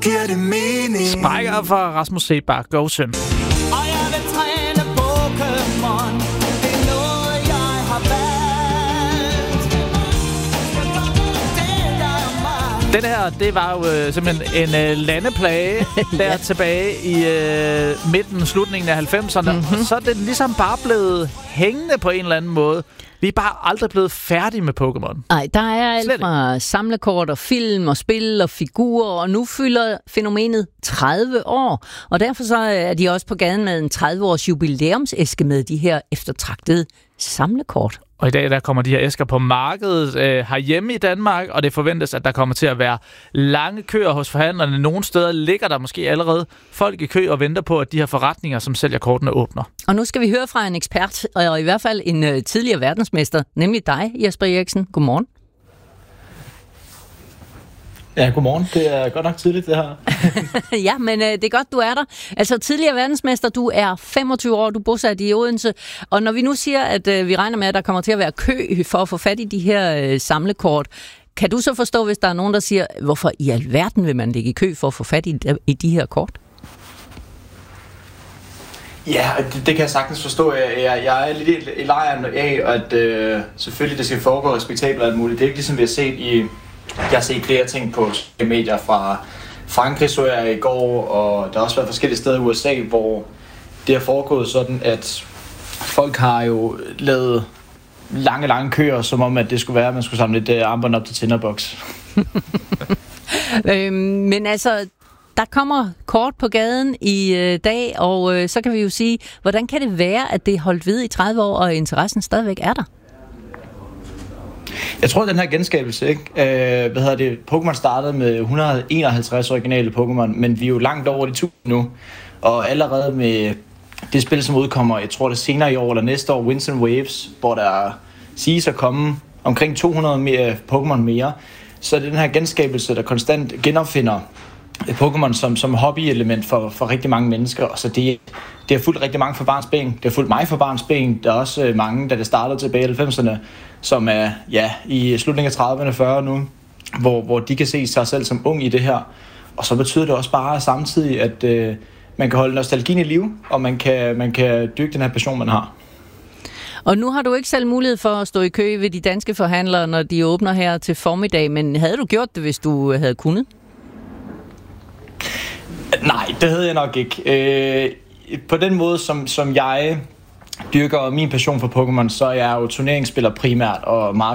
giver det mening. Sprækker fra Rasmus Seebach, go Søm. Og jeg vil træne Pokémon. Det er noget, jeg har valgt. Den her, det var jo simpelthen en landeplage der tilbage i slutningen af 90'erne. Mm-hmm. Så er den ligesom bare blevet hængende på en eller anden måde. Vi er bare aldrig blevet færdige med Pokémon. Nej, der er alt fra samlekort og film og spil og figurer, og nu fylder fænomenet 30 år. Og derfor så er de også på gaden med en 30-års jubilæumsæske med de her eftertragtede samlekort. Og i dag der kommer de her æsker på markedet herhjemme i Danmark, og det forventes, at der kommer til at være lange køer hos forhandlerne. Nogle steder ligger der måske allerede folk i kø og venter på, at de her forretninger, som sælger kortene, åbner. Og nu skal vi høre fra en ekspert, og i hvert fald en tidligere verdensmester, nemlig dig, Jesper Eriksen. Godmorgen. Ja, godmorgen. Det er godt nok tidligt, det her. Ja, men det er godt, du er der. Altså, tidligere verdensmester, du er 25 år, du er bosat i Odense. Og når vi nu siger, at vi regner med, at der kommer til at være kø for at få fat i de her samlekort, kan du så forstå, hvis der er nogen, der siger, hvorfor i alverden vil man ligge i kø for at få fat i de her kort? Ja, det kan jeg sagtens forstå. Jeg er lidt i lejren af, at selvfølgelig det skal foregå respektabelt og alt muligt. Det er ikke ligesom vi har set jeg har set flere ting på medier fra Frankrig, så jeg i går, og der har også været forskellige steder i USA, hvor det har foregået sådan, at folk har jo lavet lange køer, som om at det skulle være, at man skulle samle lidt armbånd op til Tinderbox. Men altså, der kommer kort på gaden i dag, og så kan vi jo sige, hvordan kan det være, at det er holdt ved i 30 år, og interessen stadigvæk er der? Jeg tror, at den her genskabelse, ikke? Pokémon startede med 151 originale Pokémon, men vi er jo langt over de 1000 nu. Og allerede med det spil, som udkommer, jeg tror det senere i år eller næste år, Winds and Waves, hvor der siges at komme omkring 200 Pokémon mere, så er det den her genskabelse, der konstant genopfinder Pokémon som hobbyelement for rigtig mange mennesker. Og så det har fulgt rigtig mange for barns ben. Det har fulgt mig for barns ben. Der er også mange, da det startede tilbage i 90'erne, som er i slutningen af 30'erne, 40'erne nu, hvor de kan se sig selv som ung i det her. Og så betyder det også bare samtidig, at man kan holde nostalgien i live, og man kan dyrke den her passion, man har. Og nu har du ikke selv mulighed for at stå i kø ved de danske forhandlere, når de åbner her til formiddag, men havde du gjort det, hvis du havde kunnet? Nej, det havde jeg nok ikke. På den måde, som jeg dyrker min passion for Pokémon, så er jeg jo turneringsspiller primært, og